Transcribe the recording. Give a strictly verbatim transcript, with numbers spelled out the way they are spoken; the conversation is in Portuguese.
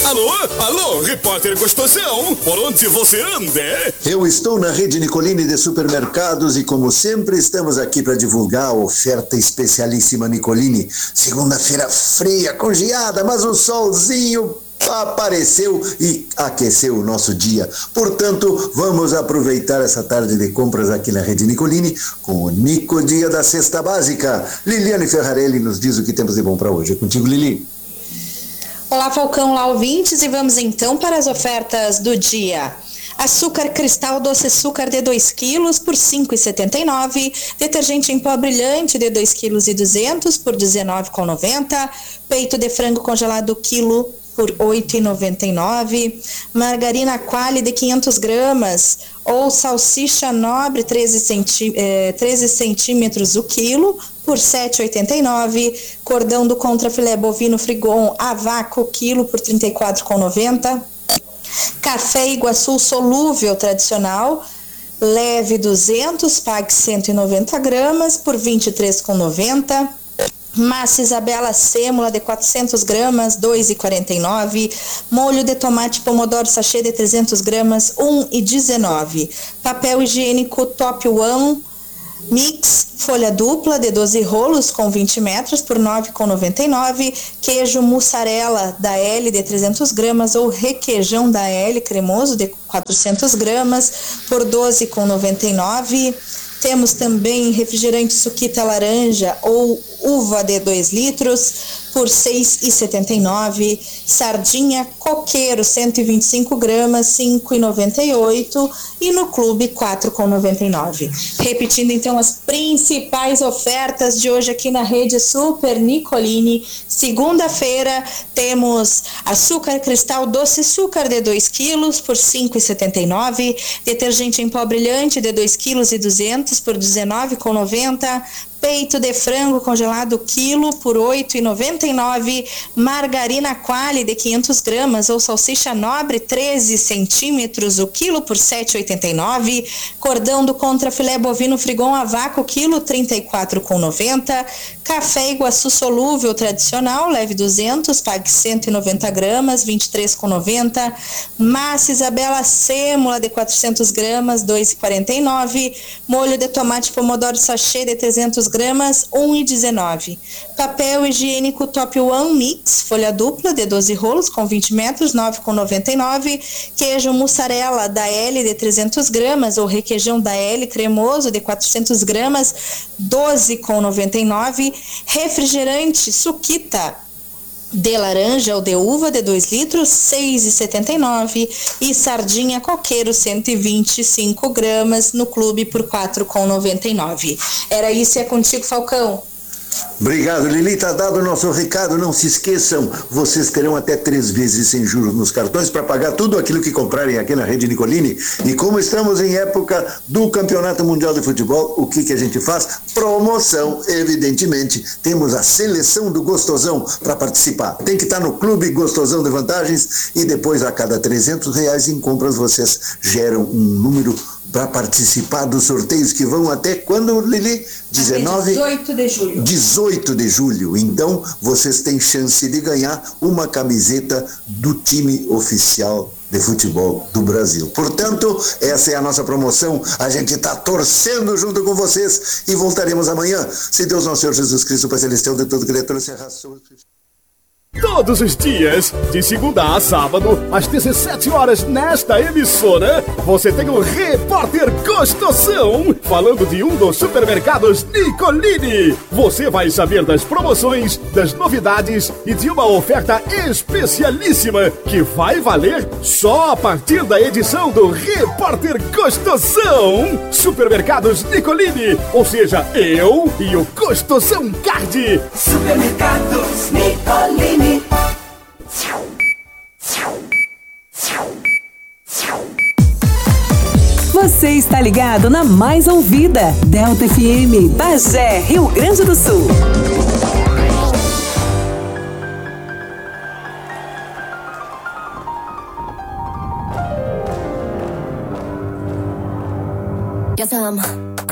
Alô? Alô, repórter Gostosão, por onde você anda? Eu estou na rede Nicolini de supermercados e, como sempre, estamos aqui para divulgar a oferta especialíssima Nicolini. Segunda-feira fria, congeada, mas o solzinho apareceu e aqueceu o nosso dia. Portanto, vamos aproveitar essa tarde de compras aqui na rede Nicolini com o Nico Dia da Cesta Básica. Liliane Ferrarelli nos diz o que temos de bom para hoje. É contigo, Lili. Olá, Falcão, olá, ouvintes, e vamos então para as ofertas do dia. Açúcar cristal doce açúcar de dois quilos por cinco reais e setenta e nove centavos. Detergente em pó brilhante de dois quilos e duzentos por dezenove reais e noventa centavos. Peito de frango congelado quilo por oito reais e noventa e nove centavos. Margarina Qualy de quinhentos gramas ou salsicha nobre treze centímetros o quilo por sete reais e oitenta e nove centavos. Cordão do contrafilé bovino frigon a vácuo quilo por trinta e quatro reais e noventa centavos. Café Iguaçu solúvel tradicional leve duzentos, pague cento e noventa gramas por vinte e três reais e noventa centavos. Massa Isabela sêmula de quatrocentos gramas, dois reais e quarenta e nove centavos. Molho de tomate pomodoro sachê de trezentos gramas, um real e dezenove centavos. Papel higiênico Top One Mix, folha dupla de doze rolos com vinte metros por nove reais e noventa e nove centavos. Queijo mussarela da L de trezentos gramas ou requeijão da L cremoso de quatrocentos gramas por doze reais e noventa e nove centavos. Temos também refrigerante suquita laranja ou uva de dois litros por seis reais e setenta e nove centavos. Sardinha coqueiro cento e vinte e cinco gramas, cinco reais e noventa e oito centavos. E no clube quatro reais e noventa e nove centavos. Repetindo então as principais ofertas de hoje aqui na rede Super Nicolini. Segunda-feira temos açúcar cristal doce açúcar de dois quilos por cinco reais e setenta e nove centavos. Detergente em pó brilhante de dois quilos e duzentos por dezenove reais e noventa centavos. Peito de frango congelado quilo por oito reais e noventa e nove centavos. Margarina Qualy de quinhentos gramas ou salsicha nobre treze centímetros o quilo por sete reais e oitenta e nove centavos. Cordão do contrafilé bovino frigon a vácuo quilo trinta e quatro reais e noventa centavos. Café Iguaçu solúvel tradicional leve duzentos, pague cento e noventa gramas, vinte e três reais e noventa centavos. Massa Isabela sêmula de quatrocentos gramas, dois reais e quarenta e nove centavos. Molho de tomate pomodoro sachê de trezentos gramas, um real e dezenove centavos. Papel higiênico Top One Mix, folha dupla de doze rolos com vinte metros, nove reais e noventa e nove centavos. Queijo mussarela da L de trezentos gramas ou requeijão da L cremoso de quatrocentos gramas, doze reais e noventa e nove centavos. Refrigerante suquita de laranja ou de uva de dois litros, seis reais e setenta e nove centavos. E sardinha coqueiro cento e vinte e cinco gramas no clube por quatro reais e noventa e nove centavos. Era isso, e é contigo, Falcão. Obrigado, Lili. Tá dado o nosso recado. Não se esqueçam, vocês terão até três vezes sem juros nos cartões para pagar tudo aquilo que comprarem aqui na rede Nicolini. E como estamos em época do Campeonato Mundial de Futebol, o que que a gente faz? Promoção, evidentemente. Temos a seleção do Gostosão para participar. Tem que estar no Clube Gostosão de Vantagens e depois a cada trezentos reais em compras vocês geram um número para participar dos sorteios que vão até quando, Lili? dezenove? dezoito de julho. dezoito de julho. Então, vocês têm chance de ganhar uma camiseta do time oficial de futebol do Brasil. Portanto, essa é a nossa promoção. A gente está torcendo junto com vocês e voltaremos amanhã. Se Deus, nosso Senhor Jesus Cristo, Pai Celestial, de todo criatura, se arrasou. Todos os dias, de segunda a sábado, às dezessete horas, nesta emissora, você tem o Repórter Gostosão, falando de um dos supermercados Nicolini. Você vai saber das promoções, das novidades e de uma oferta especialíssima que vai valer só a partir da edição do Repórter Gostosão. Supermercados Nicolini, ou seja, eu e o Gostosão Card. Supermercados Nicolini. Você está ligado na mais ouvida, Delta F M, Bagé, Rio Grande do Sul. Yes, I'm